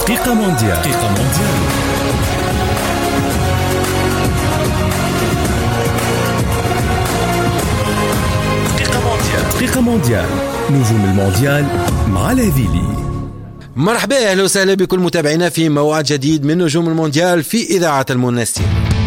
دقيقة مونديال. دقيقة مونديال. نجوم المونديال مع لاذيلي. مرحبا، أهلا وسهلا بكل متابعينا في موعد جديد من نجوم المونديال في إذاعة المنستير.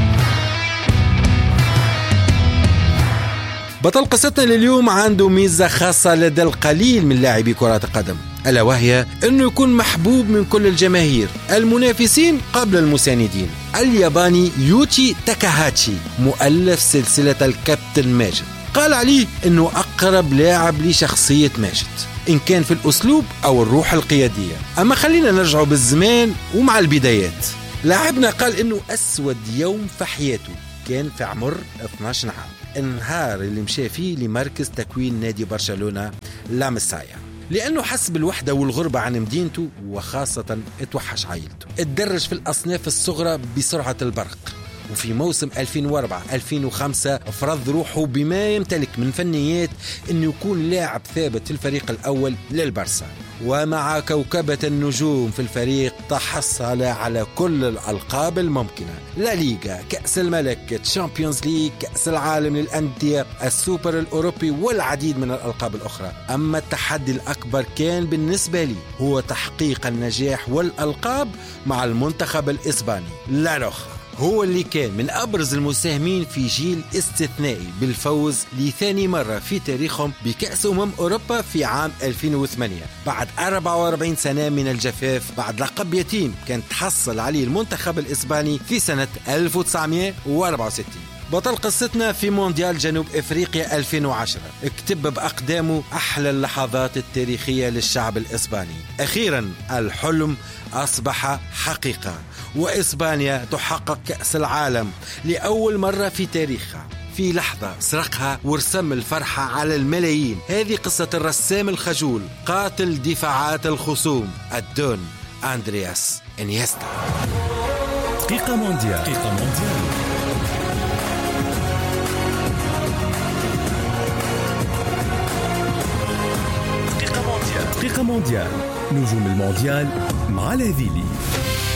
بطل قصتنا لليوم عنده ميزة خاصة لدى القليل من لاعبي كرة القدم، ألا وهي أنه يكون محبوب من كل الجماهير، المنافسين قبل المساندين. الياباني يوتشي تاكاهاتشي مؤلف سلسلة الكابتن ماجد قال عليه أنه أقرب لاعب لشخصية ماجد، إن كان في الأسلوب أو الروح القيادية. أما خلينا نرجع بالزمان ومع البدايات. لاعبنا قال أنه أسود يوم في حياته كان في عمر 12 عام، النهار اللي مشى فيه لمركز تكوين نادي برشلونة لامسايا، لأنه حس بالوحدة والغربة عن مدينته، وخاصة اتوحش عائلته. اتدرج في الأصناف الصغرى بسرعة البرق، وفي موسم 2004-2005 فرض روحه بما يمتلك من فنيات انه يكون لاعب ثابت في الفريق الاول للبرسا. ومع كوكبة النجوم في الفريق تحصل على كل الألقاب الممكنة: لا ليغا، كأس الملك، تشامبيونز ليج، كأس العالم للأندية، السوبر الأوروبي والعديد من الألقاب الأخرى. أما التحدي الأكبر كان بالنسبة لي هو تحقيق النجاح والألقاب مع المنتخب الإسباني. لا روخا هو اللي كان من أبرز المساهمين في جيل استثنائي بالفوز لثاني مرة في تاريخهم بكأس أوروبا في عام 2008 بعد 44 سنة من الجفاف، بعد لقب يتيم كان تحصل عليه المنتخب الإسباني في سنة 1964. بطل قصتنا في مونديال جنوب إفريقيا 2010 اكتب بأقدامه أحلى اللحظات التاريخية للشعب الإسباني. أخيرا الحلم أصبح حقيقة، وإسبانيا تحقق كأس العالم لأول مرة في تاريخها. في لحظة سرقها ورسم الفرحة على الملايين. هذه قصة الرسام الخجول قاتل دفاعات الخصوم الدون أندرياس إنيستا. دقيقة مونديال. دقيقة مونديال. نجوم المونديال مع لاذيلي.